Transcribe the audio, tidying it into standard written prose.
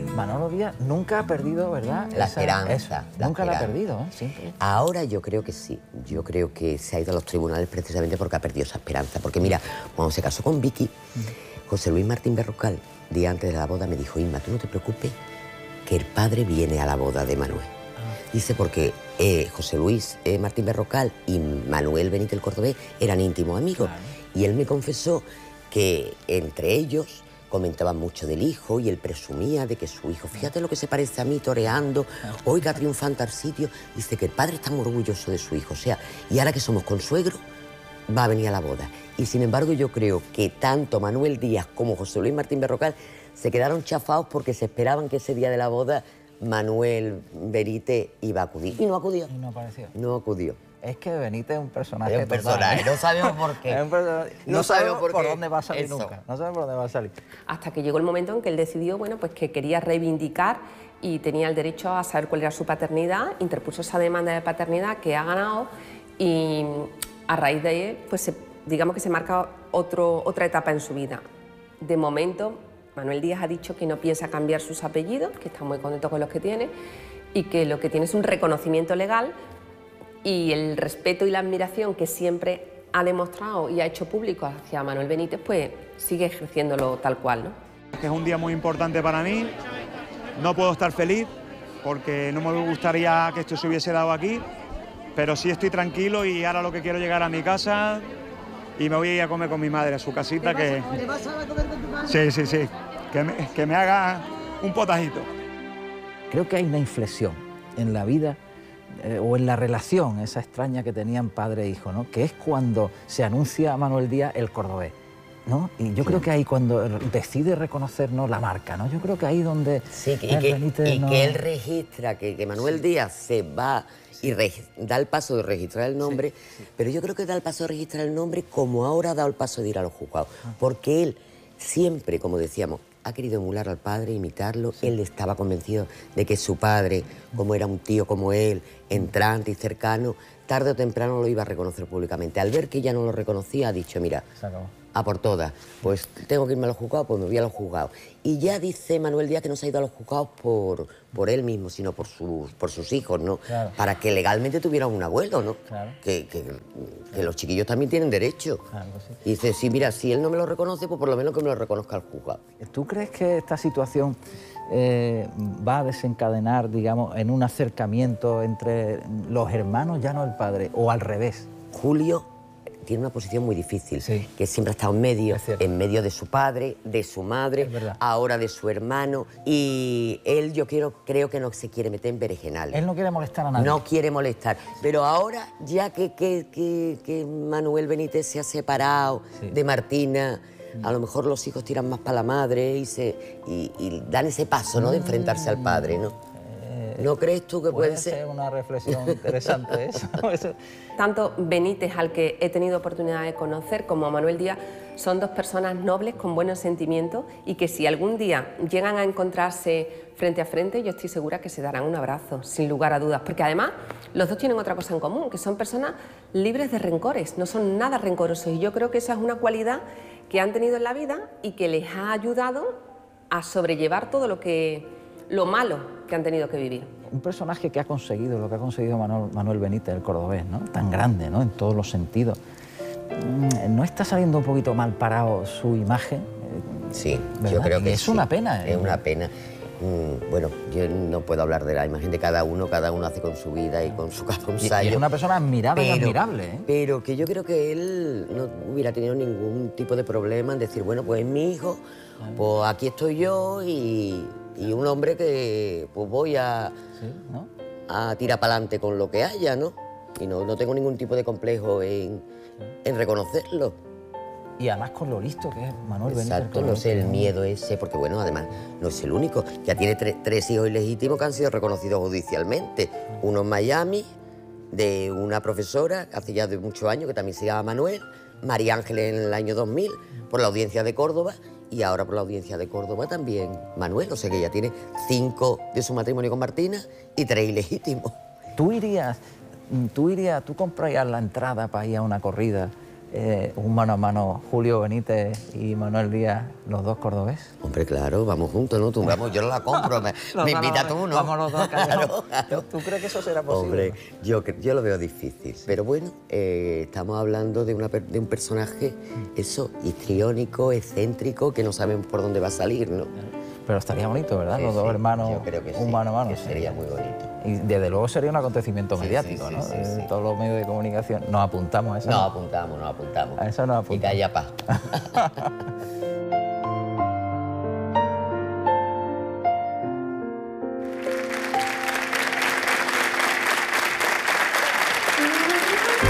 Manolo Díaz nunca ha perdido, ¿verdad? La esperanza. Nunca la ha perdido, ¿eh? Siempre. Ahora yo creo que sí. Yo creo que se ha ido a los tribunales precisamente porque ha perdido esa esperanza. Porque mira, cuando se casó con Vicky, José Luis Martín Berrocal, día antes de la boda, me dijo: Inma, tú no te preocupes, que el padre viene a la boda de Manuel. Dice porque José Luis Martín Berrocal y Manuel Benítez el Cordobés eran íntimos amigos. Claro. Y él me confesó que entre ellos comentaban mucho del hijo y él presumía de que su hijo, fíjate lo que se parece a mí toreando, oiga, triunfante al sitio. Dice que el padre está muy orgulloso de su hijo. O sea, y ahora que somos consuegros, va a venir a la boda. Y sin embargo yo creo que tanto Manuel Díaz como José Luis Martín Berrocal se quedaron chafados porque se esperaban que ese día de la boda Manuel Benítez iba a acudir. Y no acudió. Y no apareció. No acudió. Es que Benítez es un personaje. Es un personaje, no sabemos por qué. No sabemos por dónde va a salir nunca. No sabemos por dónde va a salir. Hasta que llegó el momento en que él decidió, bueno, pues que quería reivindicar y tenía el derecho a saber cuál era su paternidad, interpuso esa demanda de paternidad que ha ganado y a raíz de ahí, pues digamos que se marca otra etapa en su vida. De momento, Manuel Díaz ha dicho que no piensa cambiar sus apellidos, que está muy contento con los que tiene y que lo que tiene es un reconocimiento legal y el respeto y la admiración que siempre ha demostrado y ha hecho público hacia Manuel Benítez, pues sigue ejerciéndolo tal cual, ¿no? Es un día muy importante para mí, no puedo estar feliz porque no me gustaría que esto se hubiese dado aquí, pero sí estoy tranquilo y ahora lo que quiero es llegar a mi casa y me voy a ir a comer con mi madre a su casita. ¿Te vas a comer con tu madre? Sí, que me haga un potajito. Creo que hay una inflexión en la vida o en la relación esa extraña que tenían padre e hijo, ¿no? Que es cuando se anuncia a Manuel Díaz el cordobés, ¿no? Y yo creo que ahí cuando decide reconocernos la marca, ¿no? Yo creo que ahí donde... Sí, que él registra, que Manuel Díaz se va y da el paso de registrar el nombre, pero yo creo que da el paso de registrar el nombre como ahora ha dado el paso de ir a los juzgados, porque él siempre, como decíamos, ha querido emular al padre, imitarlo. Él estaba convencido de que su padre, como era un tío como él, entrante y cercano, tarde o temprano lo iba a reconocer públicamente. Al ver que ya no lo reconocía, ha dicho, mira, a por todas, pues tengo que irme a los juzgados, pues me voy a los juzgados. Y ya dice Manuel Díaz que no se ha ido a los juzgados por él mismo, sino por sus hijos, ¿no? Claro. Para que legalmente tuvieran un abuelo, ¿no? Claro. Que los chiquillos también tienen derecho. Claro, sí. Y dice, sí, mira, si él no me lo reconoce, pues por lo menos que me lo reconozca el juzgado. ¿Tú crees que esta situación va a desencadenar, digamos, en un acercamiento entre los hermanos, ya no el padre, o al revés? Julio tiene una posición muy difícil, que siempre ha estado en medio de su padre, de su madre, ahora de su hermano, y él creo que no se quiere meter en berenjenales. Él no quiere molestar a nadie. No quiere molestar, pero ahora ya que Manuel Benítez se ha separado de Martina, a lo mejor los hijos tiran más para la madre y dan ese paso, ¿no?, de enfrentarse al padre, ¿no? ¿No crees tú que puede ser? Una reflexión interesante eso. Tanto Benítez, al que he tenido oportunidad de conocer, como Manuel Díaz, son dos personas nobles con buenos sentimientos y que si algún día llegan a encontrarse frente a frente, yo estoy segura que se darán un abrazo, sin lugar a dudas. Porque además los dos tienen otra cosa en común, que son personas libres de rencores, no son nada rencorosos. Y yo creo que esa es una cualidad que han tenido en la vida y que les ha ayudado a sobrellevar todo lo malo que han tenido que vivir. Un personaje que ha conseguido lo que ha conseguido Manuel Benítez, el cordobés, ¿no? Tan grande, ¿no?, en todos los sentidos. ¿No está saliendo un poquito mal parado su imagen? Sí, ¿verdad? Yo creo que es una pena. Es una pena. Bueno, yo no puedo hablar de la imagen de cada uno hace con su vida y con su ensayo. Y es una persona admirable y admirable, ¿eh? Pero que yo creo que él no hubiera tenido ningún tipo de problema en decir, bueno, pues es mi hijo, pues aquí estoy yo y un hombre que pues voy a tirar para adelante con lo que haya, ¿no? Y no tengo ningún tipo de complejo en reconocerlo. Y además con lo listo que es Manuel Benítez. Exacto, no sé, el miedo ese, porque bueno, además no es el único. Ya tiene tres hijos ilegítimos que han sido reconocidos judicialmente. Uno en Miami, de una profesora, hace ya de muchos años, que también se llama Manuel, María Ángeles en el año 2000, por la Audiencia de Córdoba, y ahora por la Audiencia de Córdoba también Manuel, o sea que ya tiene 5 de su matrimonio con Martina y 3 ilegítimos. ¿Tú comprarías la entrada para ir a una corrida un mano a mano Julio Benítez y Manuel Díaz, los dos cordobés? Hombre, claro, vamos juntos, ¿no? Tú, vamos, yo no la compro, me invita tú, ¿no? Vamos los dos, claro. ¿Tú crees que eso será posible? Hombre, yo lo veo difícil. Pero bueno, estamos hablando de un personaje, eso, histriónico, excéntrico, que no sabemos por dónde va a salir, ¿no? Pero estaría bonito, ¿verdad? Sí, los dos sí, hermanos, yo creo que un mano a mano. que sería muy bonito. Y desde luego sería un acontecimiento mediático, sí, ¿no? sí, sí. Todos los medios de comunicación nos apuntamos a eso. Nos apuntamos. A eso nos apuntamos. Y que haya paz.